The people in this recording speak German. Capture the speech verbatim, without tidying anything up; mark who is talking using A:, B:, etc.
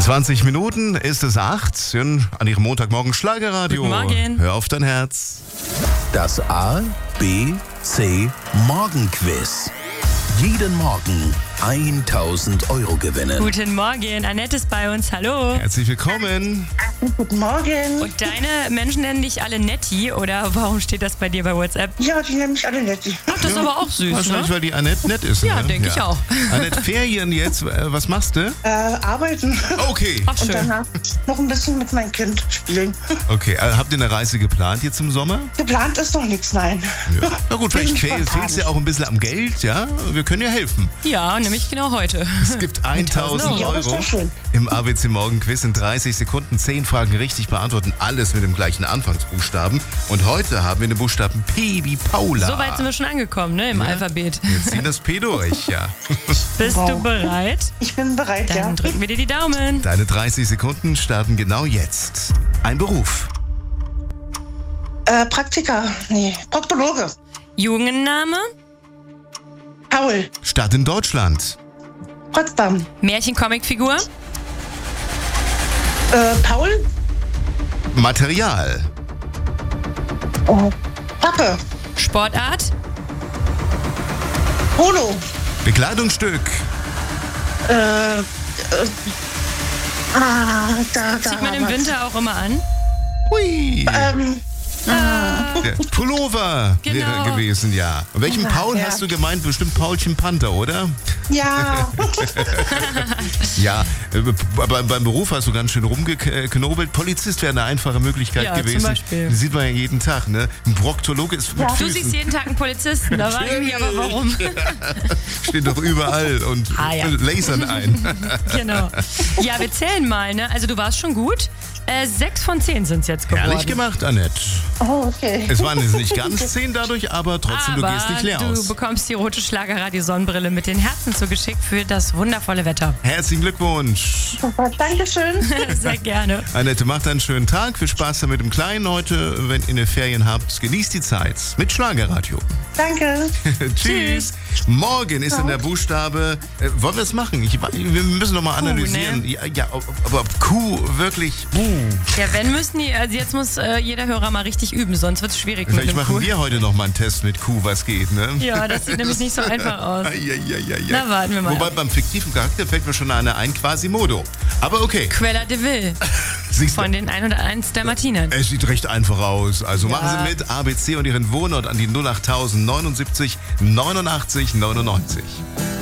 A: zwanzig Minuten ist es acht. An Ihrem Montagmorgen Schlagerradio.
B: Guten Morgen.
A: Hör auf dein Herz.
C: Das A, B, C Morgenquiz. Jeden Morgen tausend Euro gewinnen.
B: Guten Morgen, Annette ist bei uns, hallo.
A: Herzlich willkommen.
D: Guten Morgen.
B: Und deine Menschen nennen dich alle Netti, oder warum steht das bei dir bei WhatsApp?
D: Ja, die nennen mich alle Netti.
B: Ach, das ist aber auch süß,
A: Wahrscheinlich,
B: ne?
A: weil die Annette nett ist.
B: Ja,
A: ne?
B: denke ich auch.
A: Annette, Ferien jetzt, äh, was machst du?
D: Äh, arbeiten.
A: Okay.
B: Ach,
D: Und
B: schön.
D: danach noch ein bisschen mit meinem Kind spielen.
A: Okay, äh, habt ihr eine Reise geplant jetzt im Sommer?
D: Geplant ist noch nichts, nein.
A: Ja. Na gut, vielleicht
D: Bin
A: fehlt
D: spontan.
A: es ja auch ein bisschen am Geld, ja? Wir können ja helfen.
B: Ja, nämlich genau heute.
A: Es gibt tausend
D: Ja, das
A: Euro
D: war schön.
A: im A B C Morgen Quiz in dreißig Sekunden. zehn Fragen richtig beantworten, alles mit dem gleichen Anfangsbuchstaben. Und heute haben wir den Buchstaben P wie Paula.
B: So weit sind wir schon angekommen, ne, im Alphabet.
A: Jetzt ziehen das P durch, ja.
B: Bist
D: Wow.
B: du bereit?
D: Ich bin bereit,
B: Dann
D: ja.
B: drücken wir dir die Daumen.
A: Deine dreißig Sekunden starten genau jetzt. Ein Beruf.
D: Äh, Praktiker. Nee, Proktologe.
B: Jungenname,
D: Paul.
A: Stadt in Deutschland.
D: Potsdam.
B: Märchen-Comicfigur,
D: Äh, Paul.
A: Material.
D: Oh. Pappe.
B: Sportart,
D: Polo.
A: Bekleidungsstück.
D: Äh, äh, ah, da, da.
B: zieht man im
D: was.
B: Winter auch immer an.
A: Hui.
D: Ähm,
A: Der Pullover
B: Genau.
A: wäre gewesen, ja. Und welchen
D: Ja,
A: Paul
D: ja.
A: hast du gemeint? Bestimmt Paulchen Panther, oder?
D: ja.
A: Ja, äh, aber beim Beruf hast du ganz schön rumgeknobelt. Polizist wäre eine einfache Möglichkeit
B: Ja, zum
A: gewesen.
B: Beispiel.
A: Die sieht man ja jeden Tag, ne? Ein Proktologe ist mit
B: Du
A: Füßen.
B: siehst jeden Tag einen Polizisten, da frage ich mich aber warum.
A: Steht doch überall und
B: Ah, ja.
A: lasern ein.
B: Genau. Ja, wir zählen mal, ne? Also du warst schon gut. Äh, sechs von zehn sind es jetzt geworden.
A: Herrlich gemacht, Annette.
D: Oh, okay.
A: Es waren jetzt nicht ganz zehn dadurch, aber trotzdem,
B: aber
A: du gehst nicht leer
B: du
A: aus.
B: bekommst die rote Schlagerradio-Sonnenbrille mit den Herzen zugeschickt für das wundervolle Wetter.
A: Herzlichen Glückwunsch.
D: Super. Dankeschön.
B: Sehr gerne.
A: Annette, macht einen schönen Tag. Viel Spaß mit dem Kleinen heute, wenn ihr eine Ferien habt. Genießt die Zeit mit Schlagerradio.
D: Danke.
A: Tschüss. Morgen ist dann der Buchstabe. Äh, wollen wir es machen? Ich, wir müssen noch mal analysieren.
B: ne?
A: Ja, ja, ob- aber ob Q wirklich. Uh,
B: Ja, wenn müssen die, also jetzt muss äh, jeder Hörer mal richtig üben, sonst wird es schwierig mit
A: vielleicht
B: dem
A: machen
B: Kuh.
A: wir heute noch mal einen Test mit Q, was geht, ne?
B: Ja, das sieht nämlich nicht so einfach aus.
A: Ja, ja, ja, ja.
B: Na, warten wir mal
A: Wobei
B: ab.
A: beim fiktiven Charakter fällt mir schon einer ein, Quasimodo. Aber okay.
B: Quella de Vil
A: Siehst du,
B: von den ein oder eins der Martinen.
A: es sieht recht einfach aus. Also
B: Ja.
A: machen Sie mit A B C und Ihren Wohnort an die null acht neunundsiebzig neunundachtzig neunundneunzig.